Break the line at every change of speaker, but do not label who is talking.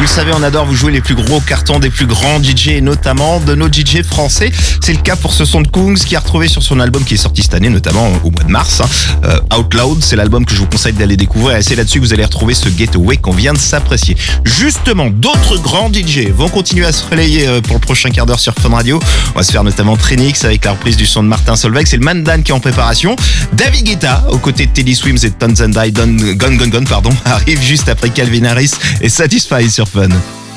Vous le savez, on adore vous jouer les plus gros cartons des plus grands DJ et notamment de nos DJ français. C'est le cas pour ce son de Kungs qui a retrouvé sur son album qui est sorti cette année, notamment au mois de mars. Out Loud, c'est l'album que je vous conseille d'aller découvrir et c'est là-dessus que vous allez retrouver ce Getaway qu'on vient de s'apprécier. Justement, d'autres grands DJ vont continuer à se relayer pour le prochain quart d'heure sur Fun Radio. On va se faire notamment Trinix avec la reprise du son de Martin Solveig. C'est le Mandan qui est en préparation. David Guetta, aux côtés de Teddy Swims et de Tons and I, arrive juste après Calvin Harris et Satisfy sur Fun.